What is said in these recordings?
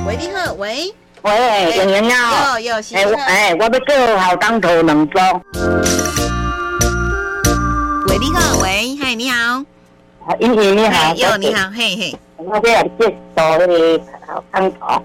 喂，你好，喂， 喂，莹莹啊， 有先生， 我要做好当头两组。 喂，你好，喂，嘿，你好， 莹莹你好， 你好，嘿嘿， 我这来接做那个好当头。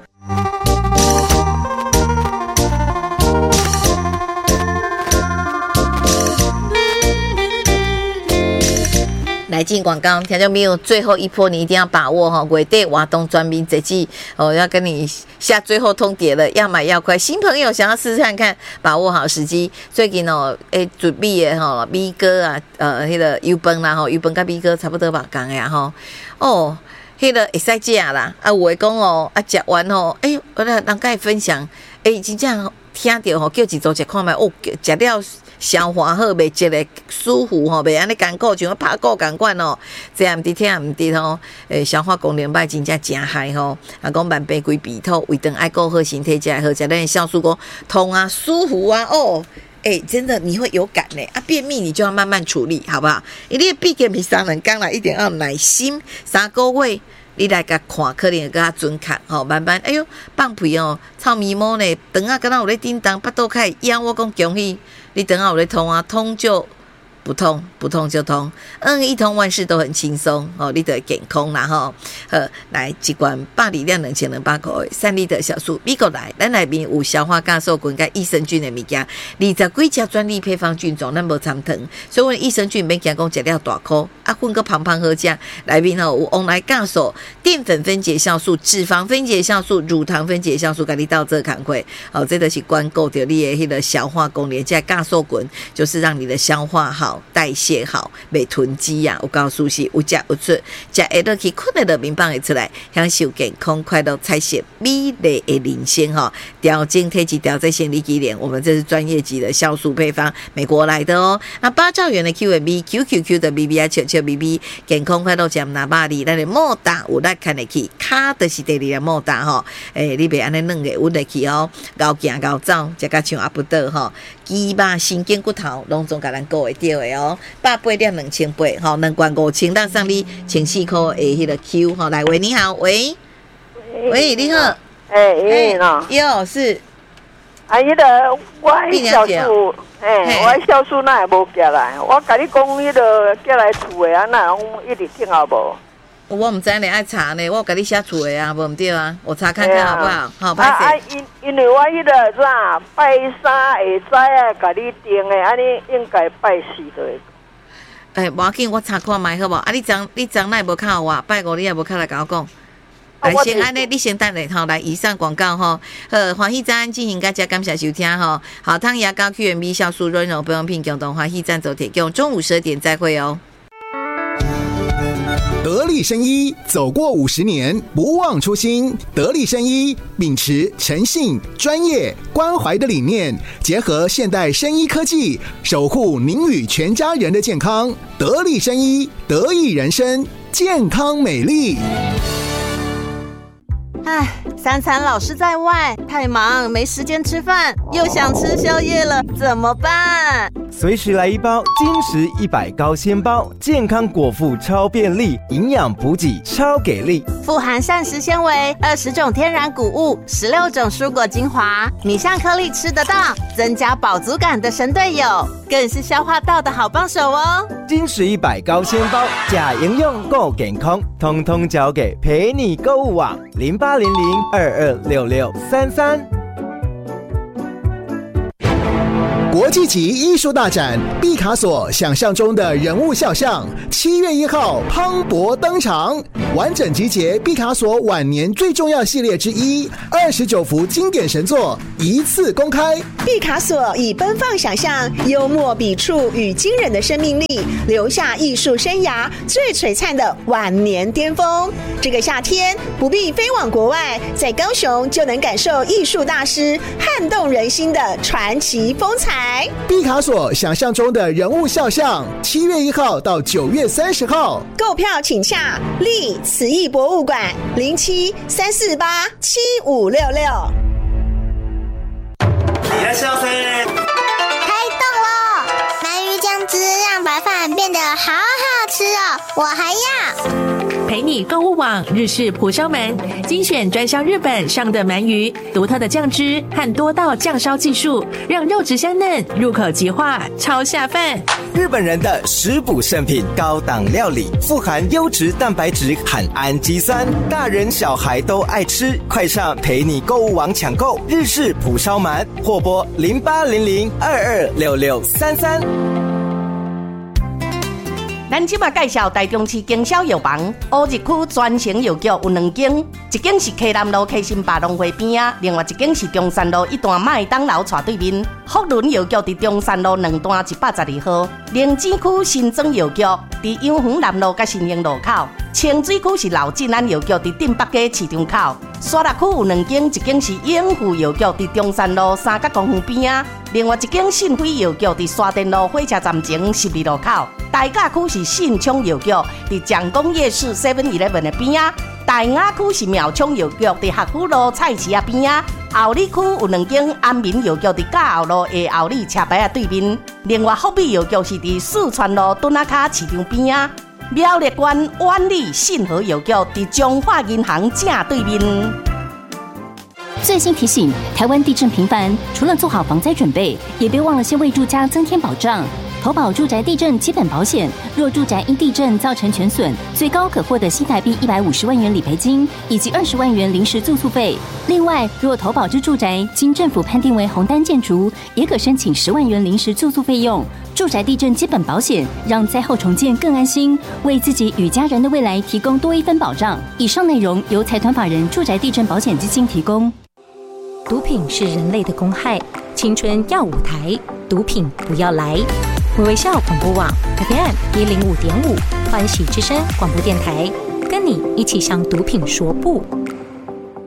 来进广告，听众朋友，最后一波你一定要把握哈！月底活动专民这季要跟你下最后通牒了，要买要快。新朋友想要试试看，把握好时机。最近准备的米哥啊，那个油饭啦油饭跟米哥差不多吧，讲呀那个会使食啦，有的讲食完我人甲伊分享，真正听到叫一组食看卖，食了。消化好，袂一个舒服袂安尼艰苦，像拍鼓共款这样毋得听毋得消化功能歹，真正真害讲万病归鼻头，胃肠爱顾好，身体才会好。食咱的酵素讲通啊，舒服啊真的你会有感呢便秘你就要慢慢处理，好不好？你的闭经是3两天啦，一定要有耐心，3个月。你来甲看，可能会较准确慢慢。哎呦，放屁臭咪毛呢，肠啊，敢若有咧叮当，巴肚开始痒，我讲恭喜你，肠啊有咧痛啊，痛就不痛，不痛就痛，一通万事都很轻松你就会健康啦来一罐8里量2200块3里的酵素，美国来，咱内面有消化酵素菌甲益生菌的物件，20几只专利配方菌种，咱无参糖，所以我益生菌免惊讲食了大颗粉个胖胖好食，内面有往来酵素、淀粉分解酵素、脂肪分解酵素、乳糖分解酵素，甲你到这工课这就是管顾着你的迄个消化功能，这酵素菌就是让你的消化好。代谢好，袂囤积啊！有告诉是有食有出，食会落去，困得到面放会出来，享受健康快乐彩色美丽的人生调整体质，调节生理机能，我们这是专业级的酵素配方，美国来的那8兆元的 QMB、QQQ 的 BBI、BB 健康快乐奖拿巴里，咱的莫打有来看得起，卡就是第2个莫打你别安尼软个稳得起高行高走，这个像阿不得肌肉神经骨头拢总甲咱顾会到的108两28002罐5000，咱送你14块的迄个 Q 来喂，你好，喂，你好，是迄个我酵素，我酵素哪会无寄来？我甲你讲，迄个寄来厝的哪拢一直听好无？ 我唔知你爱查呢，我有给你写厝的无唔对啊？我查看看好不好？好，歹势。 因为我迄个啥拜3会知甲你订的，安尼应该拜4就会。 无要紧，我查看卖好无？你昨哪无敲我？拜5你也无敲来甲我讲。来先安尼，你先等下来以上广告欢喜赞进行大家感谢收听好汤牙膏 QMB 酵素润溶保养品共同欢喜赞助提供，中午12点再会得力生医走过50年，不忘初心。得力生医秉持诚信、专业、关怀的理念，结合现代生医科技，守护您与全家人的健康。得力生医，得益人生，健康美丽。 3餐老是在外，太忙没时间吃饭，又想吃宵夜了，怎么办？ 随时来一包精实100高纤包，健康果腹超便利，营养补给超给力， 富含膳食纤维、20种天然谷物、16种蔬果精华，米香颗粒吃得到，增加饱足感的神队友，更是消化道的好帮手哦。 精实100高纤包，假营养够健康，通通交给陪你购物网0800226633。 国际级艺术大展毕卡索想象中的人物肖像，7月1号磅礴登场，完整集结毕卡索晚年最重要系列之一，29幅经典神作一次公开。 毕卡索以奔放想象、幽默笔触与惊人的生命力，留下艺术生涯最璀璨的晚年巅峰。这个夏天不必飞往国外，在高雄就能感受艺术大师撼动人心的传奇风采。 毕卡索想象中的人物肖像，7月1号到9月30号， 购票请洽立慈艺博物馆07-348-7566。 いらっしゃいませ。 开动了！鳗鱼酱汁让白饭变得好好吃哦，我还要。 陪你购物网日式蒲烧鳗，精选专销日本上的鳗鱼，独特的酱汁和多道酱烧技术，让肉质香嫩，入口即化，超下饭。 日本人的食补圣品，高档料理，富含优质蛋白质和氨基酸，大人小孩都爱吃。快上陪你购物网抢购日式蒲烧鳗，或拨0800226633。 咱即马介绍台中市经销药房乌日区专营药局有2间，一间是溪南路溪心霸农会边啊，另外一间是中山路一段麦当劳斜对面。福伦药局伫中山路2段112号，灵芝区新庄药局伫永恒南路甲新营路口，清水区是老进安药局伫镇北街市场口。沙鹿区有2间，一间是永富药局伫中山路三角公园边啊，另外一间信辉药局伫沙田路火车站前12路口。大甲区是信昌药局伫蒋公夜市 7-11 的边啊，大雅区是苗昌药局伫学府路菜市啊边啊，后里区有2间安民药局伫甲后路的后里车牌啊对面，另外福美药局是伫四川路墩仔卡市场边啊，苗栗县万里信和药局伫中华银行正对面。 最新提醒：台湾地震频繁，除了做好防灾准备，也别忘了先为住家增添保障。投保住宅地震基本保险，若住宅因地震造成全损，最高可获得新台币150万元理赔金以及20万元临时住宿费。另外，若投保之住宅经政府判定为红单建筑，也可申请10万元临时住宿费用。住宅地震基本保险让灾后重建更安心，为自己与家人的未来提供多一分保障。以上内容由财团法人住宅地震保险基金提供。 毒品是人类的公害，青春要舞台，毒品不要来。微笑广播网 FM105.5，欢喜之声广播电台，跟你一起向毒品说不。